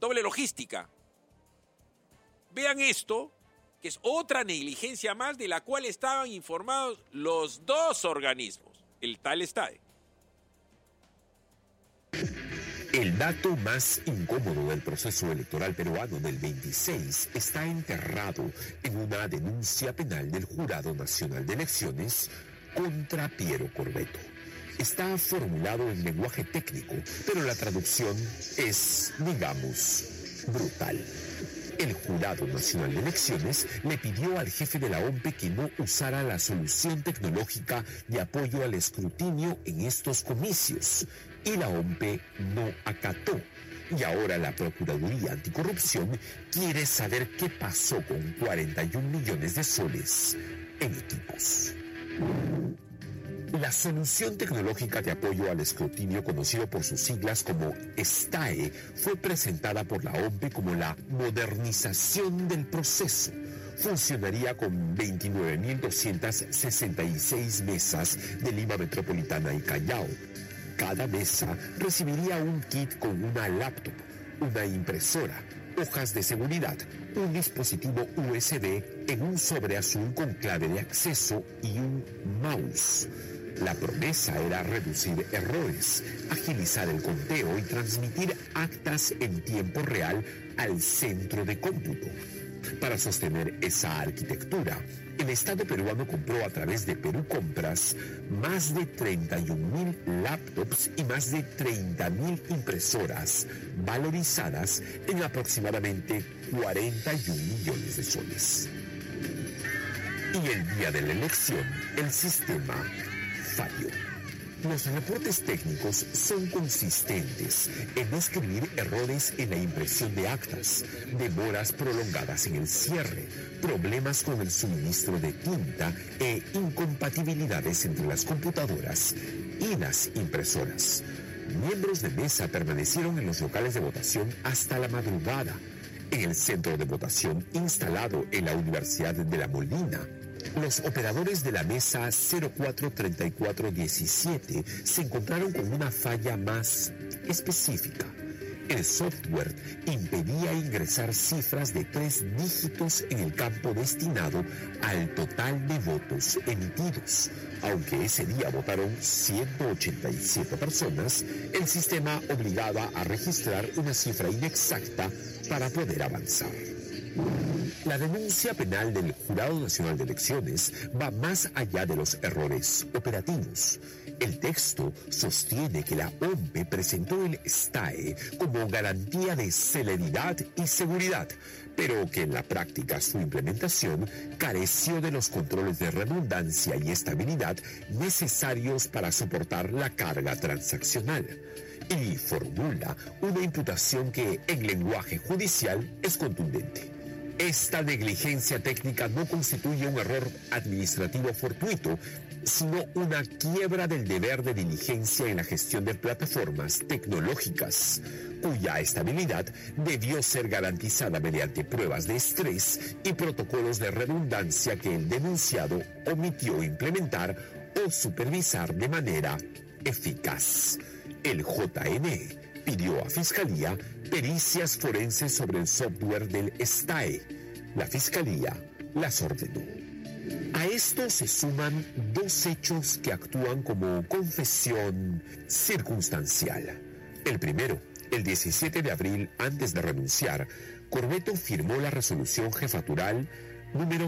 doble logística. Vean esto, que es otra negligencia más de la cual estaban informados los dos organismos, el tal STAE. El dato más incómodo del proceso electoral peruano del 26 está enterrado en una denuncia penal del Jurado Nacional de Elecciones contra Piero Corvetto. Está formulado en lenguaje técnico, pero la traducción es, digamos, brutal. El Jurado Nacional de Elecciones le pidió al jefe de la OMPE que no usara la solución tecnológica de apoyo al escrutinio en estos comicios, y la OMPE no acató. Y ahora la Procuraduría Anticorrupción quiere saber qué pasó con 41 millones de soles en equipos. La solución tecnológica de apoyo al escrutinio, conocido por sus siglas como STAE, fue presentada por la OMPE como la modernización del proceso. Funcionaría con 29.266 mesas de Lima Metropolitana y Callao. Cada mesa recibiría un kit con una laptop, una impresora, hojas de seguridad, un dispositivo USB en un sobre azul con clave de acceso y un mouse. La promesa era reducir errores, agilizar el conteo y transmitir actas en tiempo real al centro de cómputo. Para sostener esa arquitectura, el Estado peruano compró a través de Perú Compras más de 31.000 laptops y más de 30.000 impresoras, valorizadas en aproximadamente 41 millones de soles. Y el día de la elección, el sistema falló. Los reportes técnicos son consistentes en describir errores en la impresión de actas, demoras prolongadas en el cierre, problemas con el suministro de tinta e incompatibilidades entre las computadoras y las impresoras. Miembros de mesa permanecieron en los locales de votación hasta la madrugada. En el centro de votación instalado en la Universidad de La Molina, los operadores de la mesa 043417 se encontraron con una falla más específica. El software impedía ingresar cifras de 3 dígitos en el campo destinado al total de votos emitidos. Aunque ese día votaron 187 personas, el sistema obligaba a registrar una cifra inexacta para poder avanzar. La denuncia penal del Jurado Nacional de Elecciones va más allá de los errores operativos. El texto sostiene que la OMPE presentó el STAE como garantía de celeridad y seguridad, pero que en la práctica su implementación careció de los controles de redundancia y estabilidad necesarios para soportar la carga transaccional. Y formula una imputación que en lenguaje judicial es contundente. Esta negligencia técnica no constituye un error administrativo fortuito, sino una quiebra del deber de diligencia en la gestión de plataformas tecnológicas, cuya estabilidad debió ser garantizada mediante pruebas de estrés y protocolos de redundancia que el denunciado omitió implementar o supervisar de manera eficaz. El JN pidió a Fiscalía pericias forenses sobre el software del STAE. La Fiscalía las ordenó. A esto se suman dos hechos que actúan como confesión circunstancial. El primero, el 17 de abril, antes de renunciar, Corvetto firmó la resolución jefatural número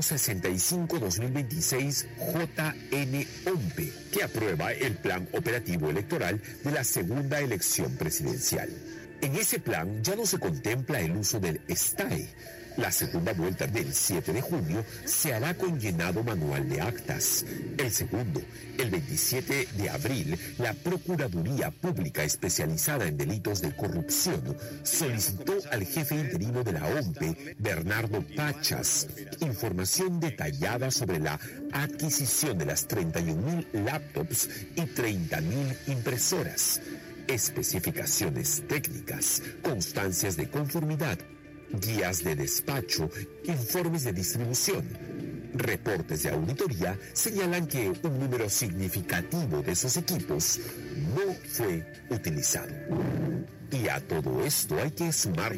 65-2026 JN-OMPE, que aprueba el plan operativo electoral de la segunda elección presidencial. En ese plan ya no se contempla el uso del STAE. La segunda vuelta del 7 de junio se hará con llenado manual de actas. El segundo, el 27 de abril, la Procuraduría Pública especializada en delitos de corrupción solicitó al jefe interino de la OMPE, Bernardo Pachas, información detallada sobre la adquisición de las 31.000 laptops y 30.000 impresoras, especificaciones técnicas, constancias de conformidad, guías de despacho, informes de distribución. Reportes de auditoría señalan que un número significativo de esos equipos no fue utilizado. Y a todo esto hay que sumar